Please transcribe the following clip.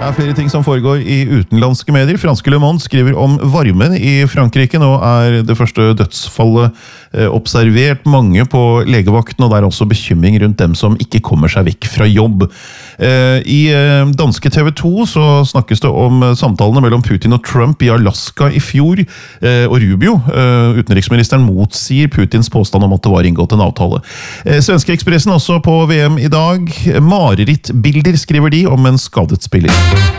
Det flere ting som foregår i utenlandske medier. Franske Le Monde skriver om varmen i Frankrike. Nå det første dødsfallet observert, mange på legevakten, og det også bekymring rundt dem som ikke kommer seg vekk fra jobb. I danske TV 2 så snakkes det om samtalene mellom Putin og Trump i Alaska i fjor, og Rubio, utenriksministeren, motsier Putins påstand om at det var inngått en avtale. Svenske Ekspressen også på VM i dag. Marerittbilder skriver de om en skadet spiller.